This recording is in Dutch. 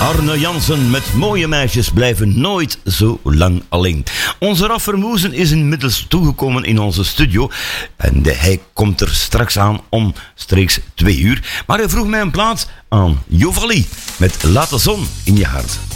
Arne Jansen met Mooie meisjes blijven nooit zo lang alleen. Onze Raf Vermoezen is inmiddels toegekomen in onze studio. En hij komt er straks aan omstreeks 2 uur. Maar hij vroeg mij een plaats aan Jovali met Laat de zon in je hart.